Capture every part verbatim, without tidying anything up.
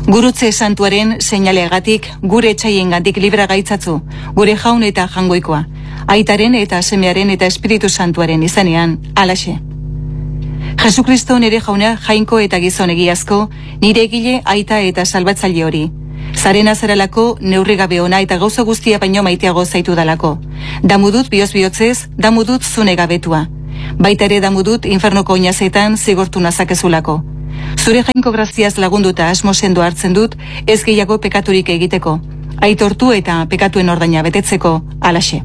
Gurutze santuaren seinaleagatik gure etxaiengandik libra gaitzatzu, gure jaun eta jangoikoa, aitaren eta semearen eta espiritu santuaren izanean, alaxe. Jesukristo nire jauna jainko eta gizon egiazko, nire egile aita eta salbatzaile hori. Zaren azaralako neurrigabe ona eta gauza guztia baino maiteago zaitu dalako. Damudut bioz bihotzez, damudut zune gabetua. Baita ere damudut infernoko oinazetan zigortu nazakezulako. Zure jainko graziaz lagunduta asmo sendo hartzen dut, ez gehiago pekaturik egiteko. Aitortu eta pekatuen ordaina betetzeko, alaxe.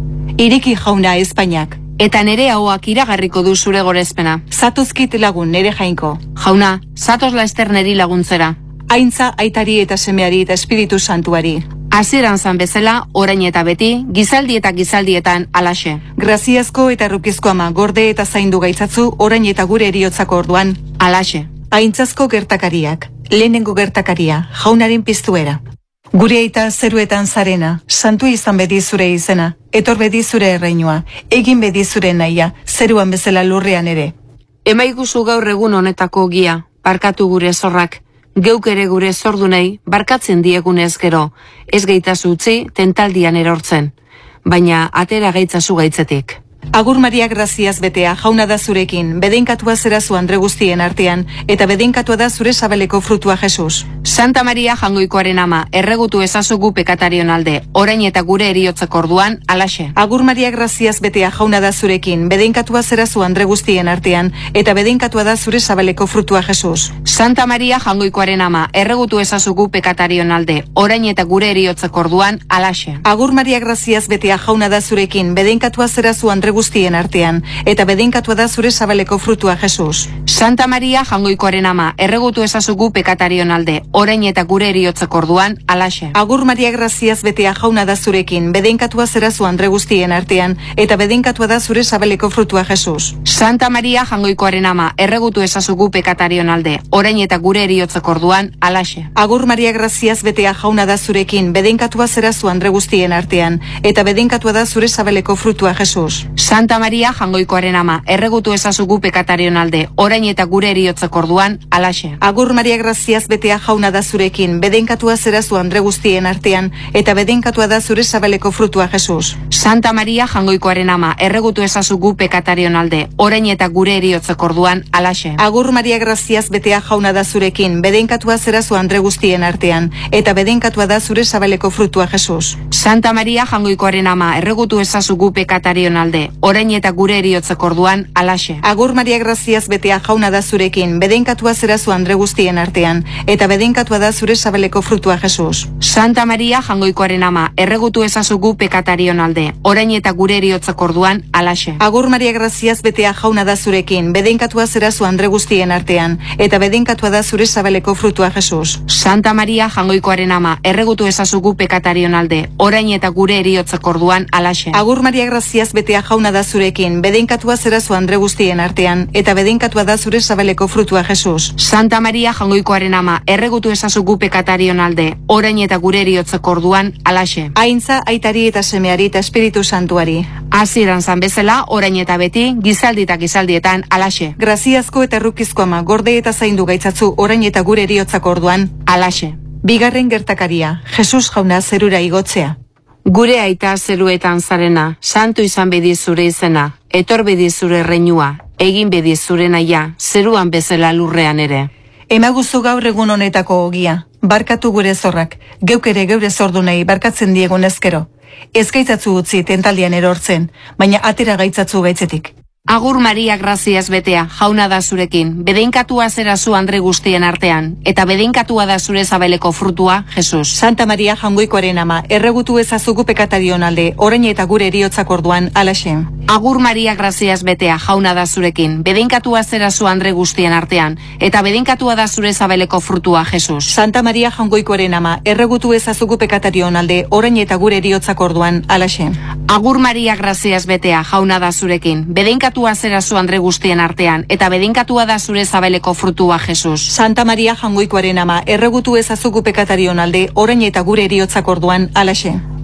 Ireki jauna Espainiak. Eta nere hauak iragarriko du zure gorezpena. Zatozkit lagun nere jainko. Jauna, zatoz laester neri laguntzera. Aintza, aitari eta semeari eta espiritu santuari. Hasieran zan bezala, orain eta beti, gizaldi eta gizaldietan alaxe. Graziazko eta rukizko ama gorde eta zaindu gaitzatzu orain eta gure eriotzako orduan. Alaxe. Aintzazko gertakariak, lehenengo gertakaria, jaunaren piztuera. Gure aita zeruetan zarena, santu izan bedi zure izena, etor bedi zure erreinua, egin bedi zure nahia, zeruan bezala lurrean ere. Emaiguzu gaur egun honetako gia, barkatu gure zorrak, geuk ere gure zordunei, barkatzen diegunez gero, ez gaitazu utzi tentaldian erortzen, baina atera gaitzazu gaitzetik. Agur Maria graziaz betea jauna da zurekin, bedeinkatua zera zu andre guztien artean, eta bedeinkatua da zure sabeleko frutua Jesus. Santa Maria jangoikoaren ama, erregutu ezazugu pekatarion alde, orain eta gure eriotzeko orduan, alaxe. Agur Maria graziaz betea jauna da zurekin, bedeinkatua zera zu andre guztien artean, eta bedeinkatua da zure sabeleko frutua Jesus. Santa Maria jangoikoaren ama, erregutu ezazugu pekatarion alde, orain eta gure eriotzeko orduan, alaxe. Agur Maria graziaz betea jauna da zurekin, bedeinkatua zera zu andre guztien artean, eta bedeinkatua da zure zabaleko frutua Jesus. Santa Maria jangoikoaren ama, erregutu ezazugu pekatarion alde, orain eta gure eriotzeko orduan, alaxe. Agur Maria graziaz betea jauna da zurekin, bedeinkatua zera zu andre guztien artean, eta bedeinkatua da zure zabaleko frutua Jesus. Santa Maria jangoikoaren ama, erregutu ezazugu pekatarion alde, orain eta gure eriotzeko orduan, alaxe. Agur Maria graziaz betea jauna da zurekin, bedeinkatua zera zu andre guztien artean, eta bedeinkatua da zure zabaleko frutua Jesus. Santa Maria jangoikoaren ama, erregutu ezazugu pekatarion alde, orain eta gure eriotzeko orduan, alaxe. Agur Maria graziaz betea jauna da zurekin, bedeinkatua zera zu andre guztien artean, eta bedeinkatua da zure zabaleko frutua Jesus. Santa Maria jangoikoaren ama, erregutu ezazugu pekatarion alde, orain eta gure eriotzeko orduan, alaxe. Agur Maria graziaz betea jauna da zurekin, bedeinkatua zera zu andre guztien artean, eta bedeinkatua da zure zabaleko frutua Jesus. Santa Maria jangoikoaren ama, erregutu ezazugu pekatarion alde, orain eta gure eriotzeko orduan, alaxe. Agur Maria graziaz betea jauna da zurekin, bedeinkatua zera zu andre guztien artean, eta bedeinkatua da zure zabaleko frutua Jesus. Santa Maria jangoikoaren ama, erregutu ezazugu pekatarion alde, orain eta gure eriotzeko orduan, alaxe. Agur Maria graziaz betea jauna da zurekin, bedeinkatua zera zu andre guztien artean, eta bedeinkatua da zure zabaleko frutua Jesus. Santa Maria jangoikoaren ama, erregutu ezazugu pekatarion alde, orain eta gure eriotzeko orduan, alaxe. Agur Maria graziaz betea jauna da zurekin, bedeinkatua zera zu andre guztien artean, eta bedeinkatua da zure zabaleko frutua Jesus. Santa Maria jangoikoaren ama, erregutu ezazugu pekatarion alde, orain eta gure eriotzeko orduan, alaxe. Aintza, aitari eta semeari eta espiritu santuari. Hasieran zan bezala, orain eta beti, gizaldi eta gizaldietan, alaxe. Graziazko eta rukizko ama, gorde eta zaindu gaitzatzu orain eta gure eriotzako orduan, alaxe. Bigarren gertakaria, Jesus jauna zerura igotzea. Gure aita zeruetan zarena, santu izan bedi zure izena, etor bedi zure reinua, egin bedi zure naia, zeruan bezala lurrean ere. Emaguzu gaur egun honetako ogia, barkatu gure zorrak, geuk ere geure zordunei barkatzen diegun ezkero. Ez gaitzatzu utzi tentaldian erortzen, baina atera gaitzatzu gaitzetik. Agur Maria graziaz betea, jauna da zurekin, bedeinkatua zera zu andre guztien artean, eta bedeinkatua da zure zabeleko frutua, Jesus. Santa Maria jangoikoaren ama, erregutu ezazugu pekatarion alde, orain eta gure eriotzak orduan, alaxe. Agur Maria graziaz betea, jauna da zurekin, bedeinkatua zera zu andre guztien artean, eta bedeinkatua da zure zabeleko frutua, Jesus. Santa Maria jangoikoaren ama, erregutu ezazugu pekatarion alde, orain eta gure eriotzak orduan, alaxe. Agur Maria graziaz betea, jauna da zurekin, bedeinkatua zera zu andre guztien artean, eta bedeinkatua da zure zabeleko frutua, Jesus. Santa Maria jangoikoaren ama, erregutu ezazugu pekatarion alde, orain eta gure eriotzak orduan, alaxe.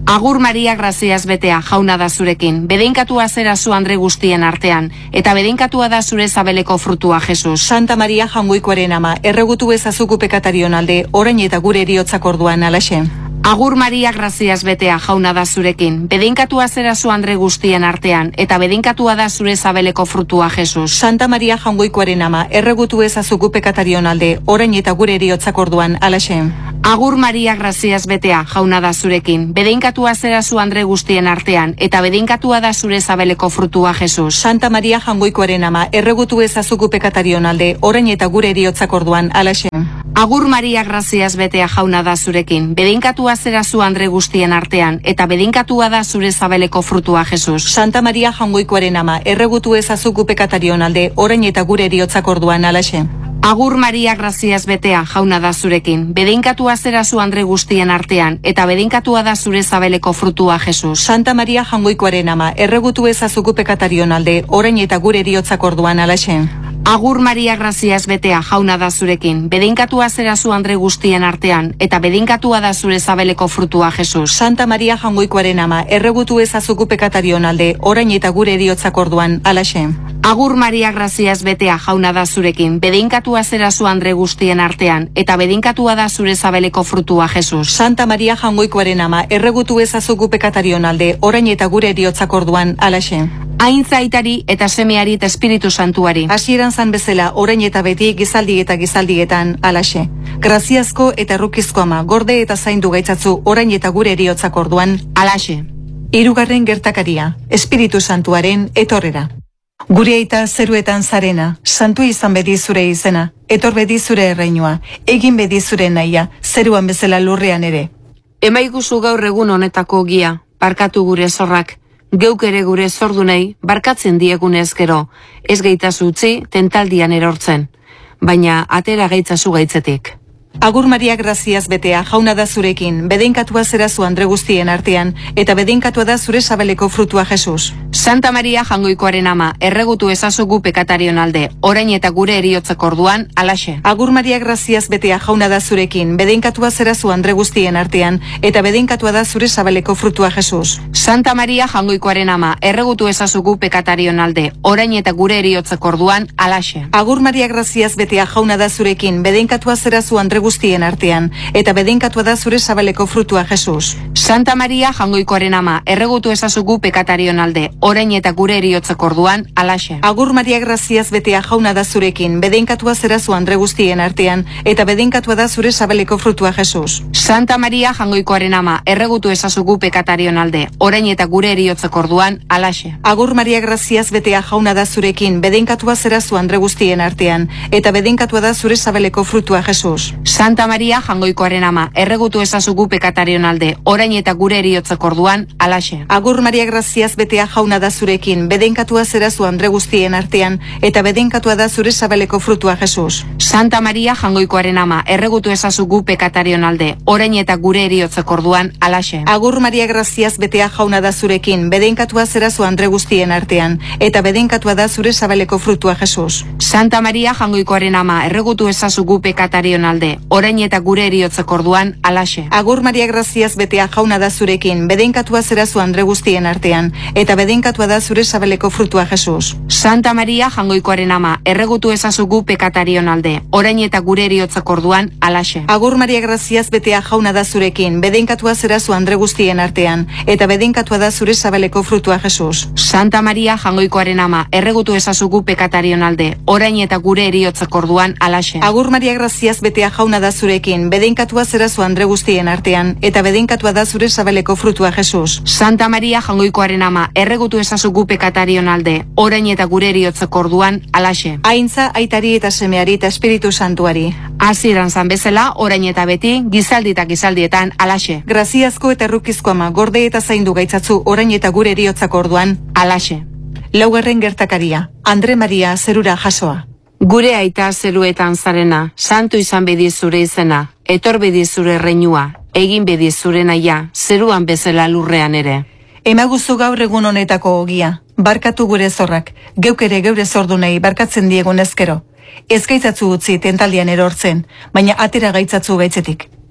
Agur Maria graziaz betea jauna da zurekin, bedeinkatua zera zu andre guztien artean, eta bedeinkatua da zure zabeleko frutua Jesus. Santa Maria Jaungoikoaren ama, erregutu ezazuku pekatarion alde, orain eta gure eriotzak orduan alaxe. Agur Maria graziaz betea jauna da zurekin, bedeinkatua zera zu andre guztien artean, eta bedeinkatua da zure zabeleko frutua Jesus. Santa Maria Jaungoikoaren ama, erregutu ezazuku pekatarion alde, orain eta gure eriotzak orduan alaxe. Agur Maria graziaz betea jauna da zurekin, bedeinkatua zera zu andre guztien artean, eta bedeinkatua da zure zabeleko frutua Jesus. Santa Maria Jaungoikoaren ama, erregutu ezazuku pekatarion alde, orain eta gure eriotzak orduan alaxe. Agur Maria graziaz betea jauna da zurekin, bedeinkatua zera zu andre guztien artean, eta bedeinkatua da zure zabeleko frutua Jesus. Santa Maria Jaungoikoaren ama, erregutu ezazuku pekatarion alde, orain eta gure eriotzak orduan alaxe. Agur Maria graziaz betea jauna da zurekin, bedeinkatua zera zu andre guztien artean, eta bedeinkatua da zure zabeleko frutua Jesus. Santa Maria Jaungoikoaren ama, erregutu ezazuku pekatarion alde, orain eta gure eriotzak orduan alaxe. Agur Maria graziaz betea jauna da zurekin, bedeinkatua zera zu andre guztien artean, eta bedeinkatua da zure zabeleko frutua Jesus. Santa Maria Jaungoikoaren ama, erregutu ezazuku pekatarion alde, orain eta gure eriotzak orduan alaxe. Agur Maria graziaz betea jauna da zurekin, bedeinkatua zera zu andre guztien artean, eta bedeinkatua da zure zabeleko frutua Jesus. Santa Maria Jaungoikoaren ama, erregutu ezazuku pekatarion alde, orain eta gure eriotzak orduan alaxe. Aintzaitari eta semeari eta Espiritu Santuari. Hasieran zan bezala, orain eta beti gizaldi eta gizaldietan alaxe. Graziazko eta errukizko ama, gorde eta zaindu gaitzatzu, orain eta gure eriotzak orduan alaxe. Hirugarren gertakaria, Espiritu Santuaren etorrera. Gure aita zeruetan zarena, santu izan bedi zure izena, etor bedi zure erreinua, egin bedi zure nahia, zeruan bezala lurrean ere. Emaiguzu gaur egun honetako gia, barkatu gure zorrak, geuk ere gure zordunei, barkatzen diegunez gero, ez gaitazu utzi tentaldian erortzen, baina atera gaitzazu gaitzetik. Agur Maria graziaz betea jauna da zurekin, bedeinkatua zera zu andre guztien artean, eta bedeinkatua da zure zabeleko frutua Jesus. Santa Maria Jaungoikoaren ama, erregutu ezazugu pekatarion alde, orain eta gure eriotzak orduan alaxe. Agur Maria graziaz betea jauna da zurekin, bedeinkatua zera zu andre guztien artean, eta bedeinkatua da zure zabeleko frutua Jesus. Santa Maria Jaungoikoaren ama, erregutu ezazugu pekatarion alde, orain eta gure eriotzak orduan alaxe. Agur Maria graziaz betea jauna da zurekin, bedeinkatua zera zu andre guztien artean, eta bedeinkatua da zure zabaleko frutua Jesus. Santa Maria Jaungoikoaren ama, erregutu ezazugu pekatarion alde, orain eta gure eriotzak orduan alaxe. Agur Maria graziaz betea jauna da zurekin, bedeinkatua zera zu andre guztien artean, eta bedeinkatua da zure zabaleko frutua Jesus. Santa Maria Jaungoikoaren ama, erregutu ezazugu pekatarion alde, orain eta gure eriotzak orduan alaxe. Agur Maria graziaz betea jauna da zurekin, bedeinkatua zera zu andre guztien artean, eta bedeinkatua da zure zabaleko frutua Jesus. Santa Maria Jaungoikoaren ama, erregutu ezazugu pekatarion alde, orain eta gure eriotzak orduan alaxe. Agur Maria graziaz betea jauna da zurekin, bedeinkatua zera zu andre guztien artean, eta bedeinkatua da zure zabaleko frutua Jesus. Santa Maria Jaungoikoaren ama, erregutu ezazugu pekatarion alde, orain eta gure eriotzak orduan alaxe. Agur Maria graziaz betea jauna da zurekin, bedeinkatua zera zu andre guztien artean, eta bedeinkatua da zure zabaleko frutua Jesus. Santa Maria Jaungoikoaren ama, erregutu ezazugu pekatarion alde, orain eta gure eriotzak orduan alaxe. Agur Maria graziaz betea jauna da zurekin, bedeinkatua zera zu andre guztien artean, eta bedeinkatua da zure zabaleko frutua Jesus. Santa Maria Jaungoikoaren ama, erregutu ezazugu pekatarion alde, orain eta gure eriotzak orduan alaxe. Agur Maria graziaz betea jauna da zurekin, bedeinkatua zera zu andre guztien artean, eta bedeinkatua da zure zabaleko frutua Jesus. Santa Maria Jaungoikoaren ama, erregutu ezazugu pekatarion alde, orain eta gure eriotzak orduan alaxe. Agur Maria graziaz betea jauna da zurekin, bedeinkatua zera zu andre guztien artean, eta bedeinkatua da zure zabaleko frutua Jesus. Santa Maria Jaungoikoaren ama, erregutu ezazugu pekatarion alde, orain eta gure eriotzak orduan alaxe. Aintza, aitari eta semeari eta Espiritu Santuari. Hasieran zan bezala, orain eta beti, gizaldi eta gizaldietan alaxe. Graziazko eta errukizko ama, gorde eta zaindu gaitzatzu, orain eta gure eriotzak orduan alaxe. Laugarren gertakaria, Andre Maria zerura jasoa. Gure aita zeruetan zarena, santu izan bedi zure izena, etor bedi zure reinua, egin bedi zure naia, zeruan bezala lurrean ere. Emaguzu gaur egun honetako ogia, barkatu gure zorrak, geuk ere geure zordunei barkatzen diegun ezkero. Ez gaitzatzu utzi tentaldian erortzen, baina atera gaitzatzu gaitzetik.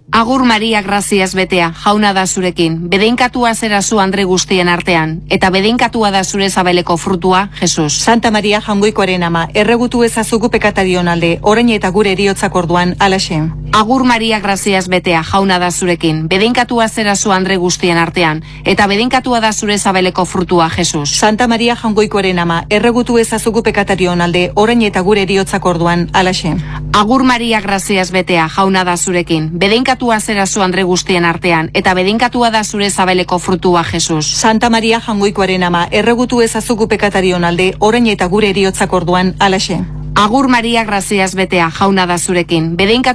Agur Maria, graziaz betea, jauna da zurekin, bedeinkatua zera zu andre guztien artean, eta bedeinkatua da zure zabeleko frutua, Jesus. Santa Maria Jaungoikoaren ama, erregutu ezazugu pekatarion alde, orain eta gure eriotzak orduan, alaxe. Agur Maria, graziaz betea, jauna da zurekin, bedeinkatua zera zu andre guztien artean, eta bedeinkatua da zure zabeleko frutua, Jesus. Santa Maria Jaungoikoaren ama, erregutu ezazugu pekatarion alde, orain eta gure eriotzak orduan, alaxe. Agur Maria, graziaz betea, jauna da zurekin, bedeinkatua zera zu andre guztien artean, eta bedeinkatua da zure zabeleko frutua, Jesus. Santa Maria Jaungoikoaren ama, erregutu ezazugu pekatarion alde, orain eta gure eriotzak orduan, alaxe. Agur Maria, graziaz betea, jauna da zurekin, bedeinkatua